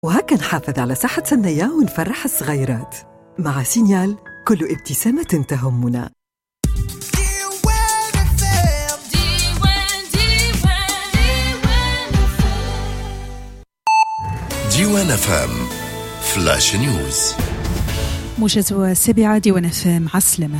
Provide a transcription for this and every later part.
وهكا نحافظ على صحة سنية ونفرح الصغيرات. مع سينيال كل ابتسامة تهمنا. ديوان فام فلاش نيوز. موجز 7 ديوان فام عسلمة.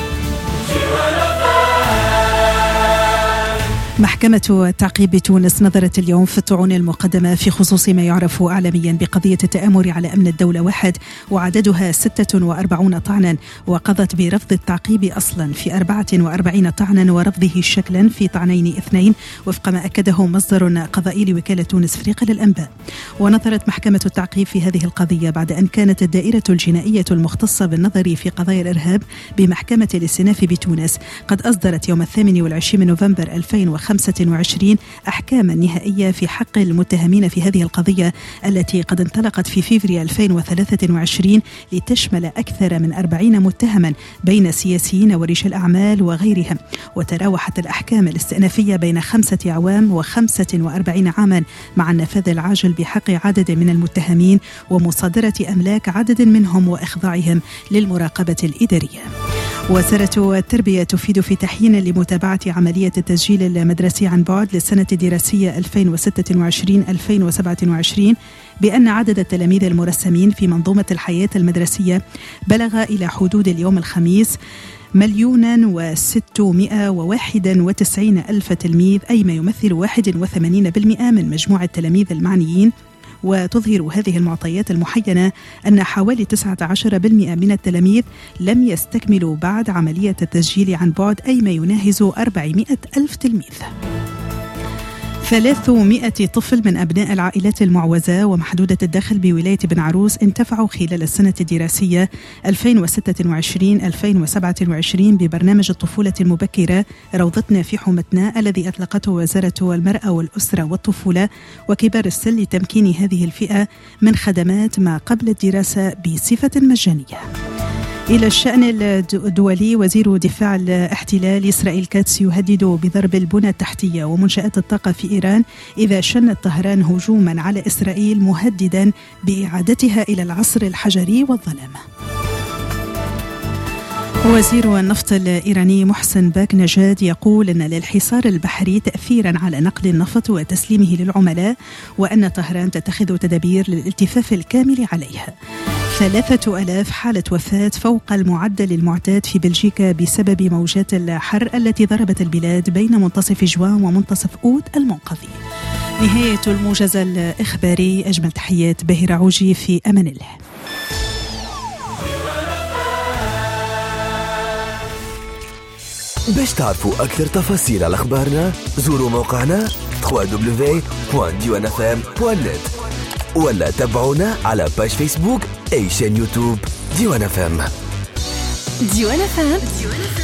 محكمة تعقيب تونس نظرت اليوم في الطعون المقدمة في خصوص ما يعرف إعلاميا بقضية التآمر على أمن الدولة 1 وعددها 46 طعنا، وقضت برفض التعقيب أصلا في 44 طعنا ورفضه شكلا في طعنين 2 وفق ما أكده مصدر قضائي لوكالة تونس فريق للأنباء. ونظرت محكمة التعقيب في هذه القضية بعد أن كانت الدائرة الجنائية المختصة بالنظر في قضايا الإرهاب بمحكمة الاستئناف بتونس قد أصدرت يوم 28 نوفمبر 2025 أحكاما نهائية في حق المتهمين في هذه القضية التي قد انطلقت في فبراير 2023 لتشمل أكثر من 40 متهما بين سياسيين ورجال أعمال وغيرهم. وتراوحت الأحكام الاستئنافية بين 5 أعوام و45 عاما مع النفاذ العاجل بحق عدد من المتهمين ومصادرة أملاك عدد منهم وإخضاعهم للمراقبة الإدارية. وزارة التربية تفيد في تحيين لمتابعة عملية التسجيل المدرسي عن بعد للسنة الدراسية 2026-2027 بأن عدد التلاميذ المرسمين في منظومة الحياة المدرسية بلغ إلى حدود اليوم الخميس 1,691,000 تلميذ، أي ما يمثل 81% من مجموع التلاميذ المعنيين. وتظهر هذه المعطيات المحينة أن حوالي 19% من التلاميذ لم يستكملوا بعد عملية التسجيل عن بعد، أي ما يناهز 400,000 تلميذ. 300 طفل من أبناء العائلات المعوزة ومحدودة الدخل بولاية بن عروس انتفعوا خلال السنة الدراسية 2026-2027 ببرنامج الطفولة المبكرة روضتنا في حومتنا الذي أطلقته وزارة المرأة والأسرة والطفولة وكبار السن لتمكين هذه الفئة من خدمات ما قبل الدراسة بصفة مجانية. إلى الشأن الدولي، وزير دفاع الاحتلال إسرائيل كاتس يهدد بضرب البنى التحتية ومنشآت الطاقة في إيران إذا شنت طهران هجوما على إسرائيل، مهددا بإعادتها إلى العصر الحجري والظلام. وزير النفط الإيراني محسن باك نجاد يقول أن للحصار البحري تأثيرا على نقل النفط وتسليمه للعملاء، وأن طهران تتخذ تدابير للالتفاف الكامل عليها. 3000 حالة وفاة فوق المعدل المعتاد في بلجيكا بسبب موجات الحر التي ضربت البلاد بين منتصف جوان ومنتصف أوت المنقضي. نهاية الموجز الإخباري. أجمل تحيات باهر عوجي، في أمان الله. باش تعرفوا أكثر تفاصيل على أخبارنا زوروا موقعنا www.diwanfm.net ولا تابعونا على باج فيسبوك أي شان يوتيوب ديوان فام.